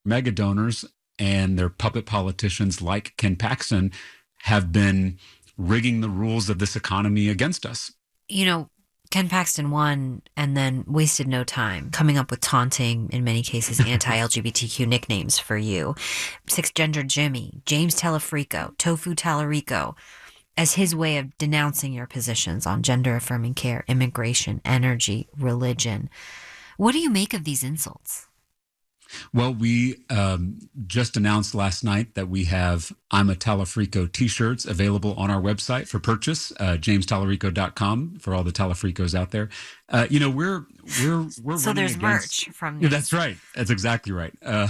mega donors and their puppet politicians like Ken Paxton have been rigging the rules of this economy against us. You know, Ken Paxton won and then wasted no time coming up with taunting, in many cases, anti-LGBTQ nicknames for you. Six Gender Jimmy, James Telefrico, Tofu Talarico, as his way of denouncing your positions on gender-affirming care, immigration, energy, religion. What do you make of these insults? Well, we just announced last night that we have I'm a Talafrico t-shirts available on our website for purchase, jamestalarico.com, for all the Talafricos out there. We're So running there's against. merch from Yeah, these. that's right. That's exactly right.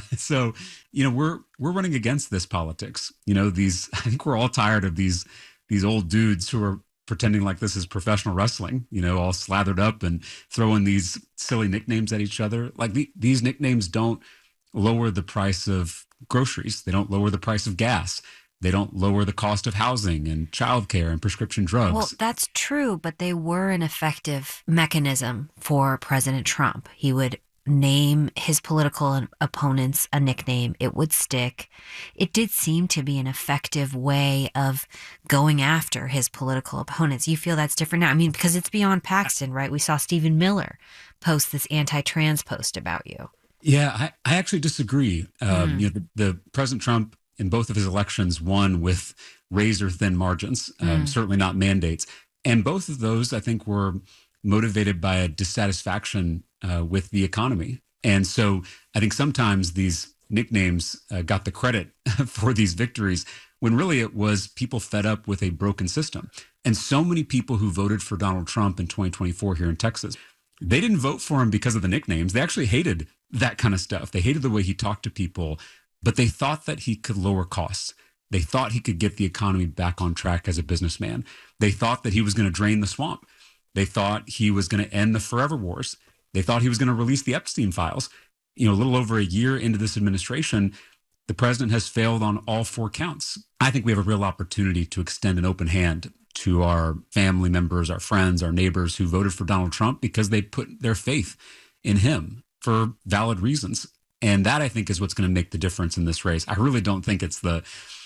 We're running against this politics. I think we're all tired of these old dudes who are pretending like this is professional wrestling, all slathered up and throwing these silly nicknames at each other. Like these nicknames don't lower the price of groceries. They don't lower the price of gas. They don't lower the cost of housing and childcare and prescription Well, drugs. that's true, but they were an effective mechanism for President Trump. He would name his political opponents a nickname, it would stick. It did seem to be an effective way of going after his political opponents. You feel that's different now? I mean, because it's beyond Paxton, right? We saw Stephen Miller post this anti-trans post about you. Yeah, I actually disagree. Mm. The President Trump in both of his elections won with razor thin margins, certainly not mandates. And both of those, I think, were motivated by a dissatisfaction with the economy. And so I think sometimes these nicknames got the credit for these victories when really it was people fed up with a broken system. And so many people who voted for Donald Trump in 2024 here in Texas, they didn't vote for him because of the nicknames. They actually hated that kind of stuff. They hated the way he talked to people, but they thought that he could lower costs. They thought he could get the economy back on track as a businessman. They thought that he was going to drain the swamp. They thought he was going to end the forever wars. They thought he was going to release the Epstein files. A little over a year into this administration, the president has failed on all four counts. I think we have a real opportunity to extend an open hand to our family members, our friends, our neighbors who voted for Donald Trump because they put their faith in him for valid reasons. And that, I think, is what's going to make the difference in this race. I really don't think it's the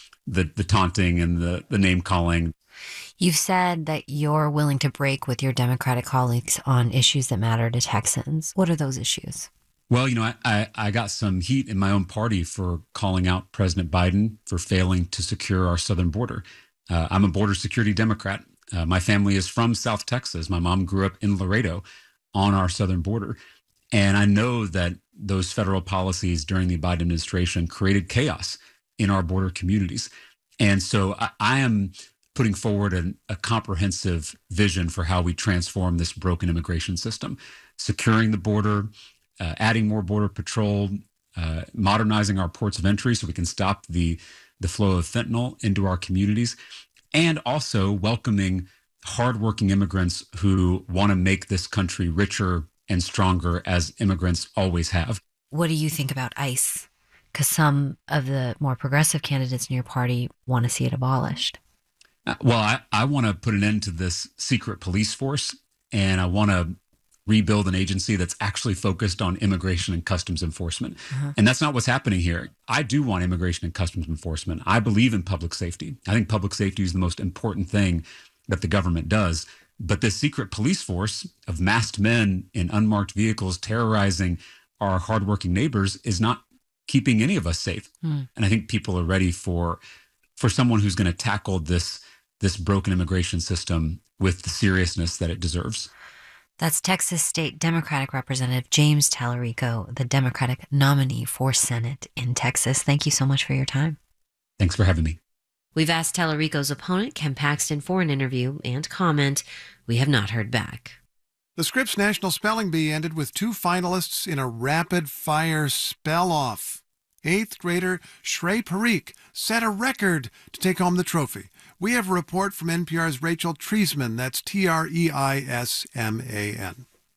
taunting and the name calling. You've said that you're willing to break with your Democratic colleagues on issues that matter to Texans. What are those issues? Well, I got some heat in my own party for calling out President Biden for failing to secure our southern border. I'm a border security Democrat. My family is from South Texas. My mom grew up in Laredo on our southern border. And I know that those federal policies during the Biden administration created chaos in our border communities. And so I am putting forward a comprehensive vision for how we transform this broken immigration system, securing the border, adding more border patrol, modernizing our ports of entry so we can stop the flow of fentanyl into our communities, and also welcoming hardworking immigrants who want to make this country richer and stronger, as immigrants always have. What do you think about ICE? Because some of the more progressive candidates in your party want to see it abolished. Well, I want to put an end to this secret police force, and I want to rebuild an agency that's actually focused on immigration and customs enforcement. And that's not what's happening here. I do want immigration and customs enforcement. I believe in public safety. I think public safety is the most important thing that the government does. But this secret police force of masked men in unmarked vehicles terrorizing our hardworking neighbors is not keeping any of us safe. And I think people are ready for someone who's going to tackle this broken immigration system with the seriousness that it deserves. That's Texas State Democratic Representative James Talarico, the Democratic nominee for Senate in Texas. Thank you so much for your time. Thanks for having me. We've asked Talarico's opponent, Ken Paxton, for an interview and comment. We have not heard back. The Scripps National Spelling Bee ended with two finalists in a rapid-fire spell-off. Eighth grader Shrey Parikh set a record to take home the trophy. We have a report from NPR's Rachel Treisman. That's Treisman.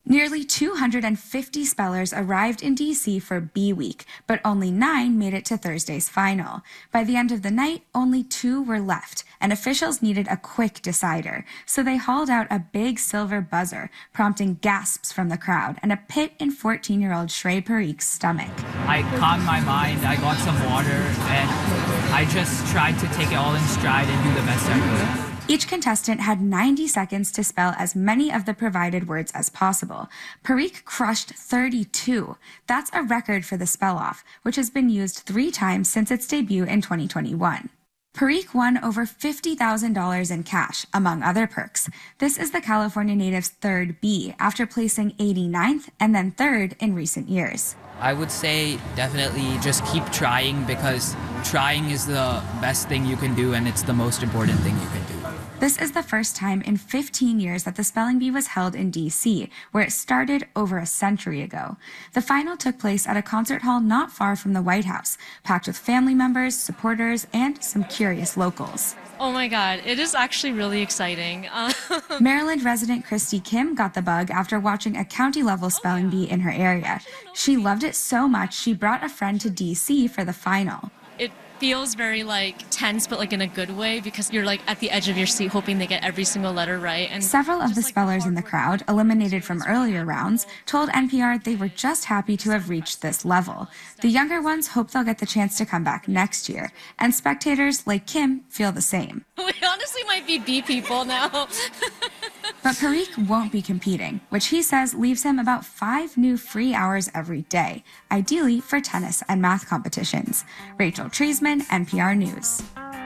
Nearly 250 spellers arrived in D.C. for Bee Week, but only 9 made it to Thursday's final. By the end of the night, only 2 were left, and officials needed a quick decider. So they hauled out a big silver buzzer, prompting gasps from the crowd and a pit in 14-year-old Shrey Parik's stomach. I calmed my mind, I got some water, and I just tried to take it all in stride and do the best I could. Each contestant had 90 seconds to spell as many of the provided words as possible. Parik crushed 32. That's a record for the spell-off, which has been used 3 times since its debut in 2021. Parik won over $50,000 in cash, among other perks. This is the California native's third B, after placing 89th and then 3rd in recent years. I would say definitely just keep trying, because trying is the best thing you can do and it's the most important thing you can do. This is the first time in 15 years that the Spelling Bee was held in D.C., where it started over a century ago. The final took place at a concert hall not far from the White House, packed with family members, supporters, and some curious locals. Oh my God, it is actually really exciting. Maryland resident Christy Kim got the bug after watching a county-level spelling bee in her area. She loved it so much she brought a friend to D.C. for the final. It feels very tense, but in a good way, because you're at the edge of your seat hoping they get every single letter right. And several of the spellers in the crowd, eliminated from earlier rounds, told NPR they were just happy to have reached this level. The younger ones hope they'll get the chance to come back next year, and spectators like Kim feel the same. We honestly might be bee people now. But Parik won't be competing, which he says leaves him about 5 new free hours every day, ideally for tennis and math competitions. Rachel Treisman, NPR News.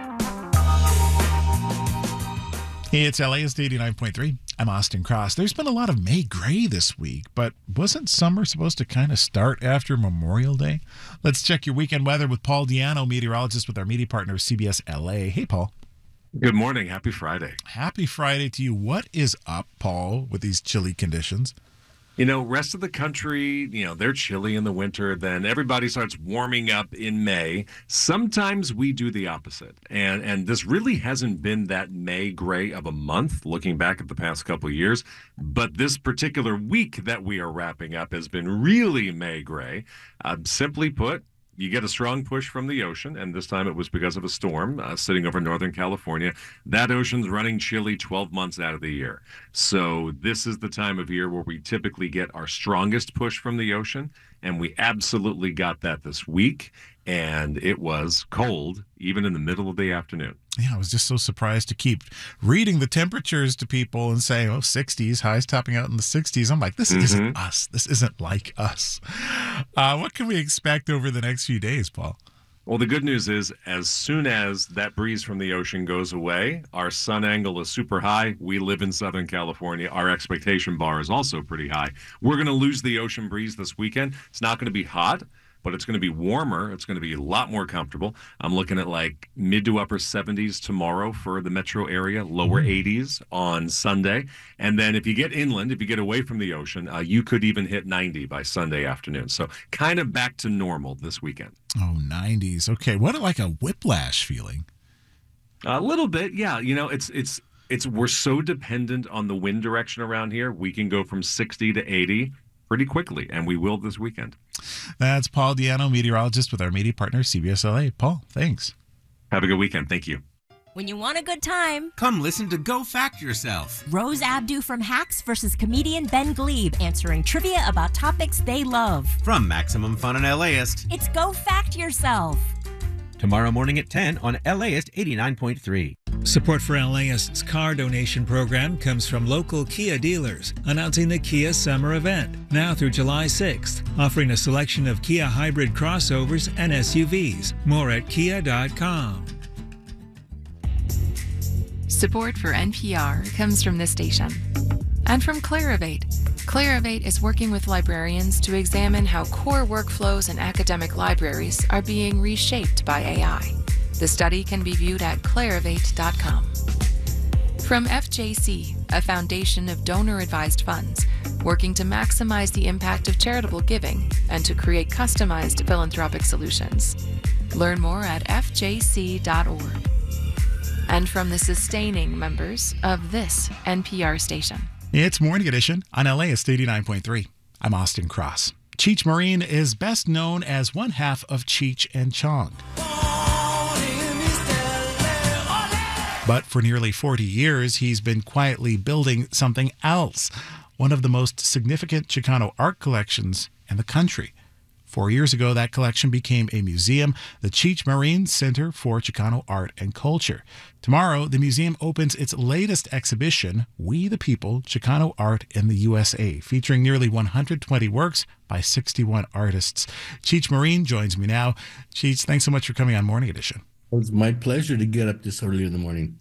Hey, it's LAist 89.3. I'm Austin Cross. There's been a lot of May gray this week, but wasn't summer supposed to kind of start after Memorial Day? Let's check your weekend weather with Paul Diano, meteorologist with our media partner, CBS LA. Hey, Paul. Good morning. Happy Friday. Happy Friday to you. What is up, Paul, with these chilly conditions? Rest of the country, they're chilly in the winter. Then everybody starts warming up in May. Sometimes we do the opposite. And this really hasn't been that May gray of a month, looking back at the past couple of years. But this particular week that we are wrapping up has been really May gray. Simply put, you get a strong push from the ocean, and this time it was because of a storm sitting over Northern California. That ocean's running chilly 12 months out of the year. So this is the time of year where we typically get our strongest push from the ocean, and we absolutely got that this week. And it was cold, even in the middle of the afternoon. Yeah, I was just so surprised to keep reading the temperatures to people and saying, 60s, highs topping out in the 60s. I'm like, this isn't us. This isn't like us. What can we expect over the next few days, Paul? Well, the good news is, as soon as that breeze from the ocean goes away, our sun angle is super high. We live in Southern California. Our expectation bar is also pretty high. We're going to lose the ocean breeze this weekend. It's not going to be hot, but it's going to be warmer. It's going to be a lot more comfortable. I'm looking at mid to upper 70s tomorrow for the metro area, lower 80s on Sunday. And then if you get inland, if you get away from the ocean, you could even hit 90 by Sunday afternoon. So kind of back to normal this weekend. Oh, 90s. Okay. What like a whiplash feeling? A little bit. Yeah. We're so dependent on the wind direction around here. We can go from 60 to 80 pretty quickly, and we will this weekend. That's Paul Diano, meteorologist with our media partner, CBS LA. Paul, thanks. Have a good weekend. Thank you. When you want a good time, come listen to Go Fact Yourself. Rose Abdu from Hacks versus comedian Ben Glebe answering trivia about topics they love. From Maximum Fun and LAist, it's Go Fact Yourself. Tomorrow morning at 10 on LAist 89.3. Support for LAist's car donation program comes from local Kia dealers, announcing the Kia Summer Event, now through July 6th, offering a selection of Kia hybrid crossovers and SUVs. More at kia.com. Support for NPR comes from this station and from Clarivate. Clarivate is working with librarians to examine how core workflows in academic libraries are being reshaped by AI. The study can be viewed at clarivate.com. From FJC, a foundation of donor-advised funds, working to maximize the impact of charitable giving and to create customized philanthropic solutions. Learn more at fjc.org. And from the sustaining members of this NPR station. It's Morning Edition on LAist 89.3. I'm Austin Cross. Cheech Marin is best known as one half of Cheech and Chong. But for nearly 40 years, he's been quietly building something else, one of the most significant Chicano art collections in the country. 4 years ago, that collection became a museum, the Cheech Marin Center for Chicano Art and Culture. Tomorrow, the museum opens its latest exhibition, We the People, Chicano Art in the USA, featuring nearly 120 works by 61 artists. Cheech Marin joins me now. Cheech, thanks so much for coming on Morning Edition. It's my pleasure to get up this early in the morning.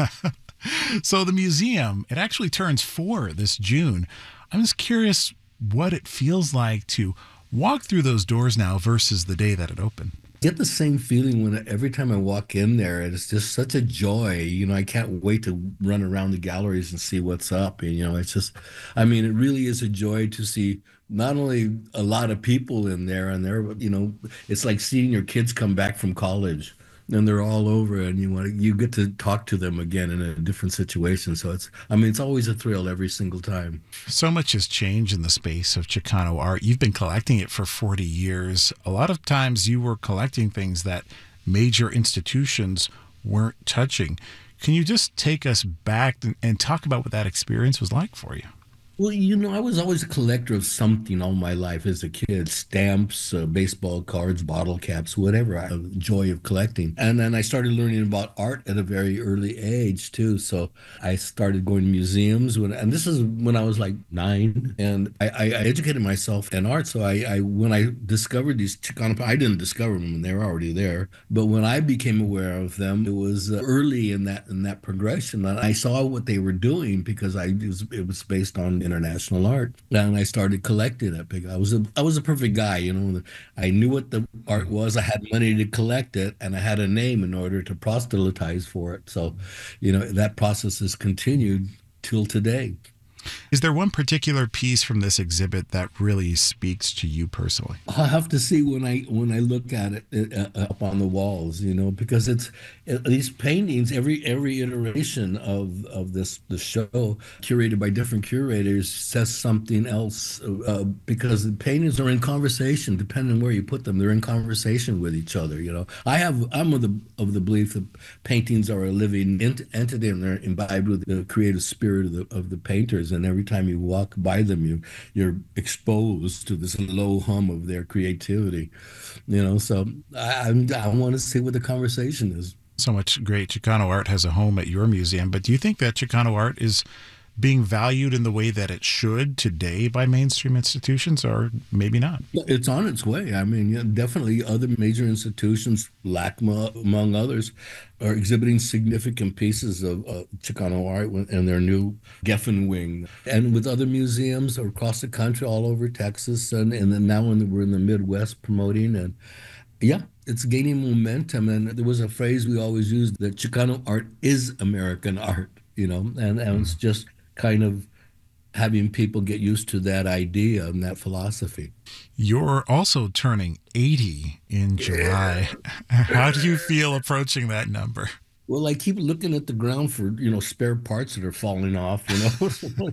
So the museum, it actually turns 4 this June. I'm just curious what it feels like to walk through those doors now versus the day that it opened. Get the same feeling when every time I walk in there. It's just such a joy. You know, I can't wait to run around the galleries and see what's up. And, you know, it's just, I mean, it really is a joy to see not only a lot of people in there and they're, you know, it's like seeing your kids come back from college. And they're all over, and you get to talk to them again in a different situation. So it's always a thrill every single time. So much has changed in the space of Chicano art. You've been collecting it for 40 years. A lot of times you were collecting things that major institutions weren't touching. Can you just take us back and talk about what that experience was like for you? Well, you know, I was always a collector of something all my life as a kid. Stamps, baseball cards, bottle caps, whatever. I have the joy of collecting. And then I started learning about art at a very early age, too. So I started going to museums. And this is when I was like 9. And I educated myself in art. So when I discovered these Chicano, I didn't discover them when they were already there. But when I became aware of them, it was early in that progression. And I saw what they were doing because it was based on international art, and I started collecting it. I was a perfect guy, you know. I knew what the art was. I had money to collect it, and I had a name in order to proselytize for it. So, you know, that process has continued till today. Is there one particular piece from this exhibit that really speaks to you personally? I'll have to see when I look at it up on the walls, you know, because it's these paintings. Every iteration of the show, curated by different curators, says something else because the paintings are in conversation. Depending on where you put them, they're in conversation with each other. You know, I'm of the belief that paintings are a living entity and they're imbibed with the creative spirit of the painters. And every time you walk by them, you're exposed to this low hum of their creativity, you know. So I want to see what the conversation is. So much great Chicano art has a home at your museum, but do you think that Chicano art is being valued in the way that it should today by mainstream institutions, or maybe not? It's on its way. I mean, yeah, definitely other major institutions, LACMA among others, are exhibiting significant pieces of Chicano art in their new Geffen Wing. And with other museums across the country, all over Texas, and then now we're in the Midwest promoting. And yeah, it's gaining momentum. And there was a phrase we always used, that Chicano art is American art, you know, and it's just kind of having people get used to that idea and that philosophy. You're also turning 80 in July. How do you feel approaching that number? Well, I keep looking at the ground for, you know, spare parts that are falling off, you know.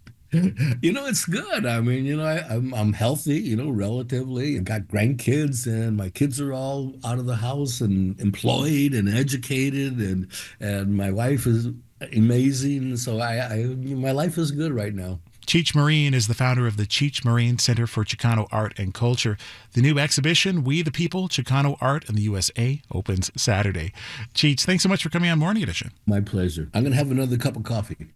You know, it's good. I mean, you know, I'm healthy, you know, relatively. I got grandkids, and my kids are all out of the house and employed and educated, and my wife is amazing. So my life is good right now. Cheech Marin is the founder of the Cheech Marin Center for Chicano Art and Culture. The new exhibition, We the People, Chicano Art in the USA, opens Saturday. Cheech, thanks so much for coming on Morning Edition. My pleasure. I'm going to have another cup of coffee.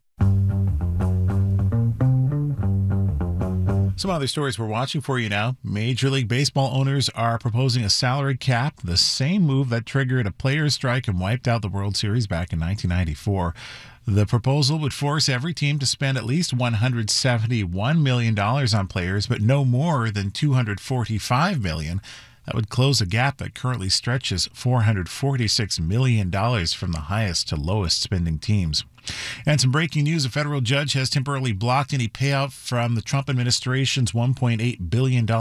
Some other stories we're watching for you now. Major League Baseball owners are proposing a salary cap, the same move that triggered a players' strike and wiped out the World Series back in 1994. The proposal would force every team to spend at least $171 million on players, but no more than $245 million. That would close a gap that currently stretches $446 million from the highest to lowest spending teams. And some breaking news, a federal judge has temporarily blocked any payout from the Trump administration's $1.8 billion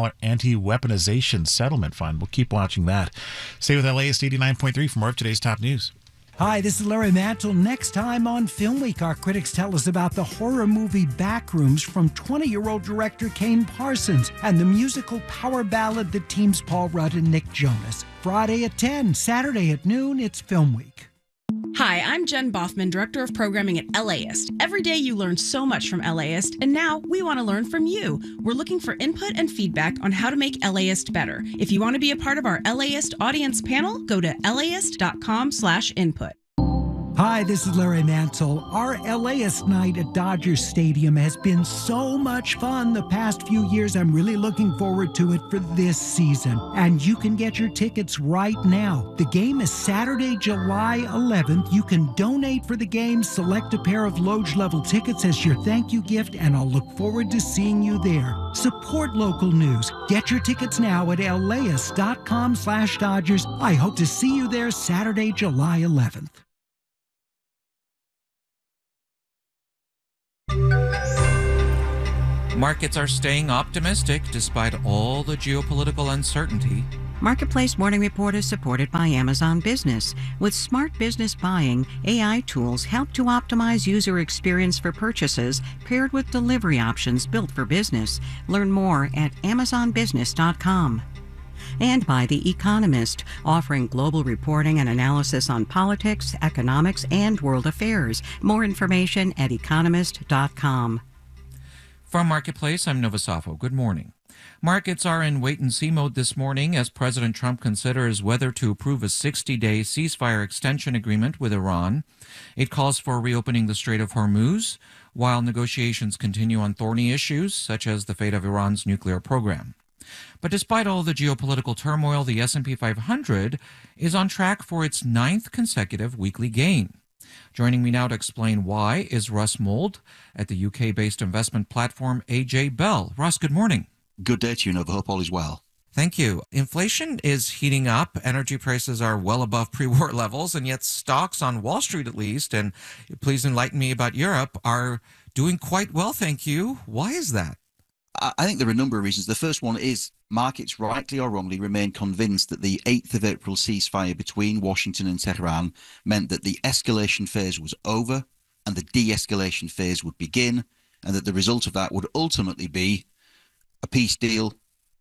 anti-weaponization settlement fund. We'll keep watching that. Stay with LAist 89.3 for more of today's top news. Hi, this is Larry Mantle. Next time on Film Week, our critics tell us about the horror movie Backrooms from 20-year-old director Kane Parsons and the musical power ballad that teams Paul Rudd and Nick Jonas. Friday at 10, Saturday at noon, it's Film Week. Hi, I'm Jen Boffman, Director of Programming at LAist. Every day you learn so much from LAist, and now we want to learn from you. We're looking for input and feedback on how to make LAist better. If you want to be a part of our LAist audience panel, go to laist.com/input. Hi, this is Larry Mansell. Our LAist night at Dodger Stadium has been so much fun the past few years. I'm really looking forward to it for this season. And you can get your tickets right now. The game is Saturday, July 11th. You can donate for the game, select a pair of Loge level tickets as your thank you gift, and I'll look forward to seeing you there. Support local news. Get your tickets now at laist.com/Dodgers. I hope to see you there Saturday, July 11th. Markets are staying optimistic despite all the geopolitical uncertainty. Marketplace Morning Report is supported by Amazon Business. With smart business buying, AI tools help to optimize user experience for purchases paired with delivery options built for business. Learn more at amazonbusiness.com. And by The Economist, offering global reporting and analysis on politics, economics, and world affairs. More information at economist.com. From Marketplace, I'm Novosafo. Good morning. Markets are in wait-and-see mode this morning as President Trump considers whether to approve a 60-day ceasefire extension agreement with Iran. It calls for reopening the Strait of Hormuz, while negotiations continue on thorny issues such as the fate of Iran's nuclear program. But despite all the geopolitical turmoil, the S&P 500 is on track for its 9th consecutive weekly gain. Joining me now to explain why is Russ Mould at the UK-based investment platform AJ Bell. Russ, good morning. Good day to you, Nova. Hope all is well. Thank you. Inflation is heating up. Energy prices are well above pre-war levels, and yet stocks on Wall Street, at least, and please enlighten me about Europe, are doing quite well, thank you. Why is that? I think there are a number of reasons. The first one is markets, rightly or wrongly, remain convinced that the 8th of April ceasefire between Washington and Tehran meant that the escalation phase was over and the de-escalation phase would begin, and that the result of that would ultimately be a peace deal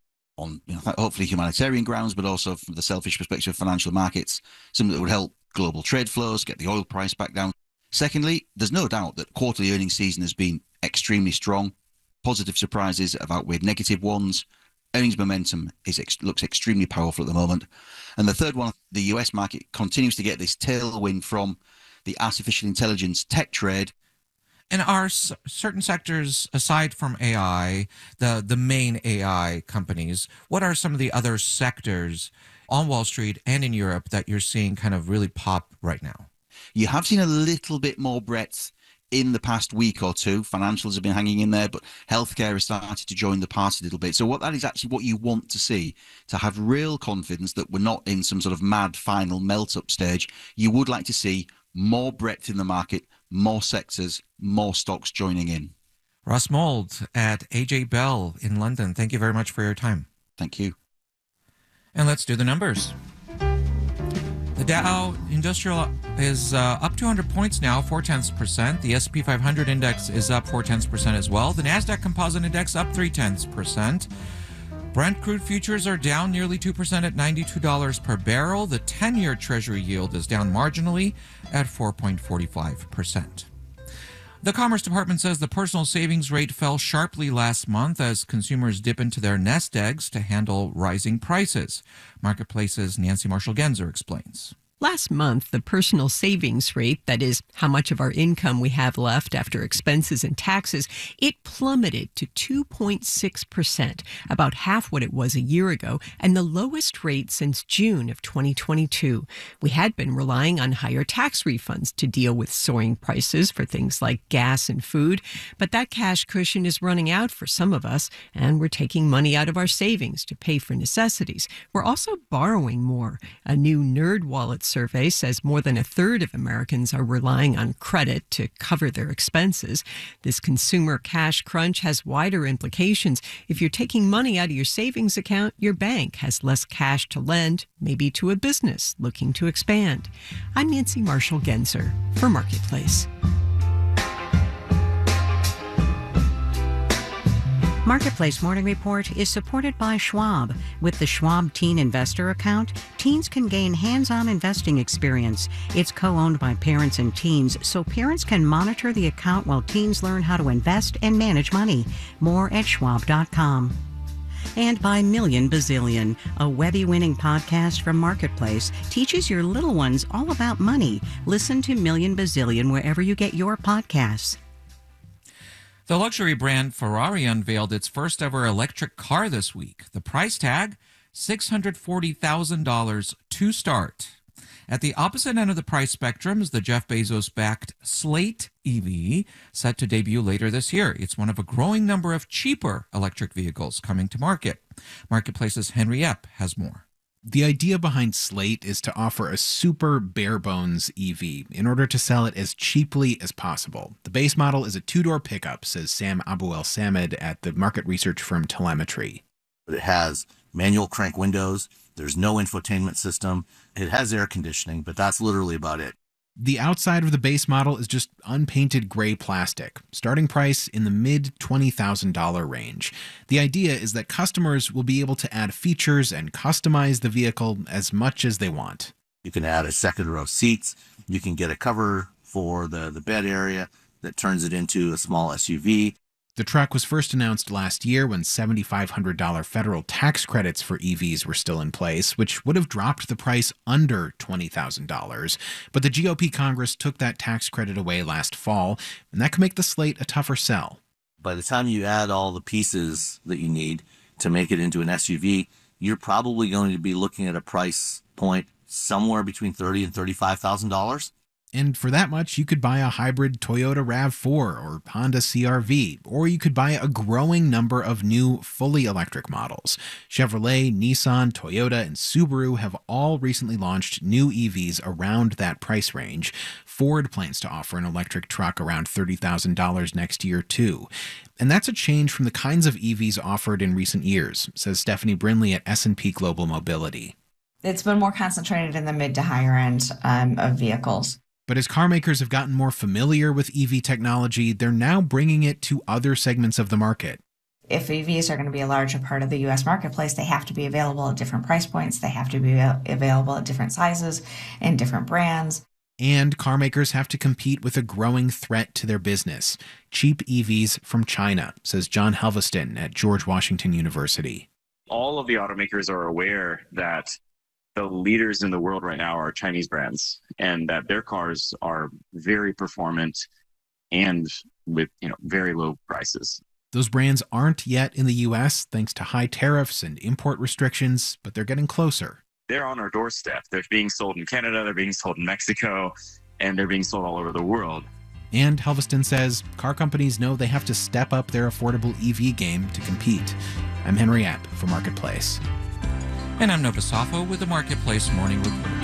on, hopefully humanitarian grounds, but also from the selfish perspective of financial markets, something that would help global trade flows, get the oil price back down. Secondly, there's no doubt that quarterly earnings season has been extremely strong. Positive surprises have outweighed negative ones. Earnings momentum looks extremely powerful at the moment. And the third one, the US market continues to get this tailwind from the artificial intelligence tech trade. And are certain sectors, aside from AI, the main AI companies, what are some of the other sectors on Wall Street and in Europe that you're seeing kind of really pop right now? You have seen a little bit more breadth in the past week or two. Financials have been hanging in there, but healthcare has started to join the party a little bit. So what that is actually what you want to see, to have real confidence that we're not in some sort of mad final melt-up stage. You would like to see more breadth in the market, more sectors, more stocks joining in. Russ Mould at AJ Bell in London. Thank you very much for your time. Thank you. And let's do the numbers. The Dow Industrial is up 200 points now, 0.4%. The S&P 500 index is up 0.4% as well. The Nasdaq Composite Index up 0.3%. Brent crude futures are down nearly 2% at $92 per barrel. The 10-year Treasury yield is down marginally at 4.45%. The Commerce Department says the personal savings rate fell sharply last month as consumers dip into their nest eggs to handle rising prices. Marketplace's Nancy Marshall-Genzer explains. Last month, the personal savings rate, that is, how much of our income we have left after expenses and taxes, it plummeted to 2.6%, about half what it was a year ago, and the lowest rate since June of 2022. We had been relying on higher tax refunds to deal with soaring prices for things like gas and food, but that cash cushion is running out for some of us, and we're taking money out of our savings to pay for necessities. We're also borrowing more. A new NerdWallet survey says more than a third of Americans are relying on credit to cover their expenses. This consumer cash crunch has wider implications. If you're taking money out of your savings account, your bank has less cash to lend, maybe to a business looking to expand. I'm Nancy Marshall-Genzer for Marketplace. Marketplace Morning Report is supported by Schwab. With the Schwab Teen Investor account, teens can gain hands-on investing experience. It's co-owned by parents and teens, so parents can monitor the account while teens learn how to invest and manage money. More at schwab.com. And by Million Bazillion, a Webby-winning podcast from Marketplace, teaches your little ones all about money. Listen to Million Bazillion wherever you get your podcasts. The luxury brand Ferrari unveiled its first ever electric car this week. The price tag, $640,000 to start. At the opposite end of the price spectrum is the Jeff Bezos-backed Slate EV, set to debut later this year. It's one of a growing number of cheaper electric vehicles coming to market. Marketplace's Henry Epp has more. The idea behind Slate is to offer a super bare-bones EV in order to sell it as cheaply as possible. The base model is a two-door pickup, says Sam Abu-El-Samed at the market research firm Telemetry. It has manual crank windows. There's no infotainment system. It has air conditioning, but that's literally about it. The outside of the base model is just unpainted gray plastic. Starting price in the mid-$20,000 range. The idea is that customers will be able to add features and customize the vehicle as much as they want. You can add a second row seats. You can get a cover for the bed area that turns it into a small SUV. The truck was first announced last year when $7,500 federal tax credits for EVs were still in place, which would have dropped the price under $20,000. But the GOP Congress took that tax credit away last fall, and that could make the Slate a tougher sell. By the time you add all the pieces that you need to make it into an SUV, you're probably going to be looking at a price point somewhere between $30,000 and $35,000. And for that much, you could buy a hybrid Toyota RAV4 or Honda CR-V, or you could buy a growing number of new fully electric models. Chevrolet, Nissan, Toyota, and Subaru have all recently launched new EVs around that price range. Ford plans to offer an electric truck around $30,000 next year, too. And that's a change from the kinds of EVs offered in recent years, says Stephanie Brinley at S&P Global Mobility. It's been more concentrated in the mid to higher end of vehicles. But as car makers have gotten more familiar with EV technology, they're now bringing it to other segments of the market. If EVs are going to be a larger part of the U.S. marketplace, they have to be available at different price points. They have to be available at different sizes and different brands. And car makers have to compete with a growing threat to their business, cheap EVs from China, says John Helveston at George Washington University. All of the automakers are aware that the leaders in the world right now are Chinese brands, and that their cars are very performant and with very low prices. Those brands aren't yet in the U.S. thanks to high tariffs and import restrictions, but they're getting closer. They're on our doorstep. They're being sold in Canada, they're being sold in Mexico, and they're being sold all over the world. And Helveston says car companies know they have to step up their affordable EV game to compete. I'm Henry Epp for Marketplace. And I'm Nova Safo with the Marketplace Morning Report.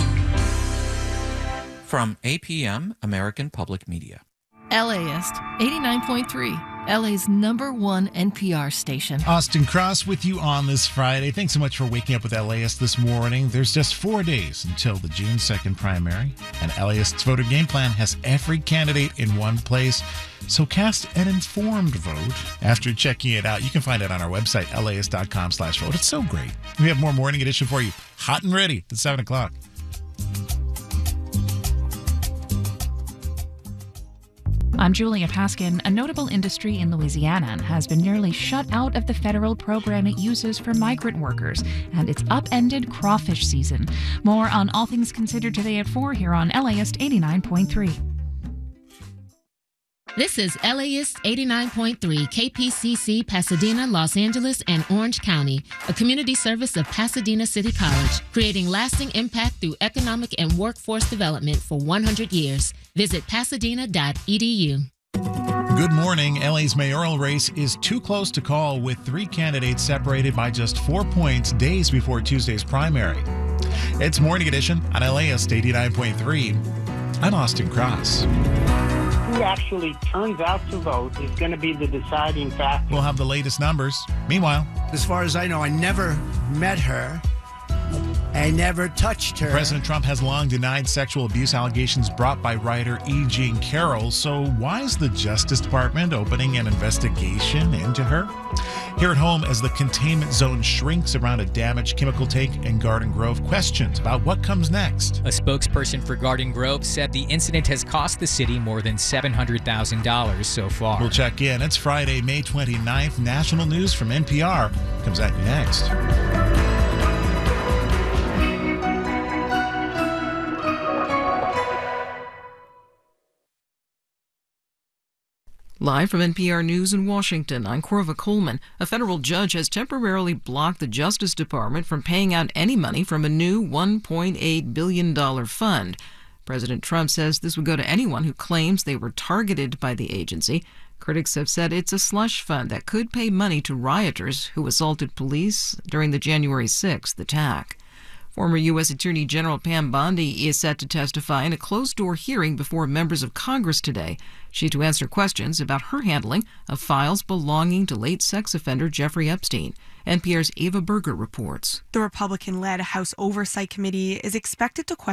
From APM, American Public Media. LAist 89.3, LA's #1 NPR station. Austin Cross with you on this Friday. Thanks so much for waking up with LAist this morning. There's just 4 days until the June 2nd primary, and LAist's voter game plan has every candidate in one place. So cast an informed vote after checking it out. You can find it on our website, laist.com/vote. It's so great. We have more Morning Edition for you, hot and ready at 7 o'clock. I'm Julia Paskin. A notable industry in Louisiana has been nearly shut out of the federal program it uses for migrant workers, and it's upended crawfish season. More on All Things Considered today at 4 here on LAist 89.3. This is LAist 89.3 KPCC, Pasadena, Los Angeles, and Orange County, a community service of Pasadena City College, creating lasting impact through economic and workforce development for 100 years. Visit pasadena.edu. Good morning. LA's mayoral race is too close to call, with 3 candidates separated by just 4 points days before Tuesday's primary. It's Morning Edition on LAist 89.3. I'm Austin Cross. Who actually turns out to vote is going to be the deciding factor. We'll have the latest numbers. Meanwhile, as far as I know, I never met her. I never touched her. President Trump has long denied sexual abuse allegations brought by writer E. Jean Carroll. So why is the Justice Department opening an investigation into her? Here at home, as the containment zone shrinks around a damaged chemical tank in Garden Grove, questions about what comes next. A spokesperson for Garden Grove said the incident has cost the city more than $700,000 so far. We'll check in. It's Friday, May 29th. National news from NPR comes at you next. Live from NPR News in Washington, I'm Corva Coleman. A federal judge has temporarily blocked the Justice Department from paying out any money from a new $1.8 billion fund. President Trump says this would go to anyone who claims they were targeted by the agency. Critics have said it's a slush fund that could pay money to rioters who assaulted police during the January 6th attack. Former U.S. Attorney General Pam Bondi is set to testify in a closed-door hearing before members of Congress today. She's to answer questions about her handling of files belonging to late sex offender Jeffrey Epstein. NPR's Ava Berger reports. The Republican-led House Oversight Committee is expected to question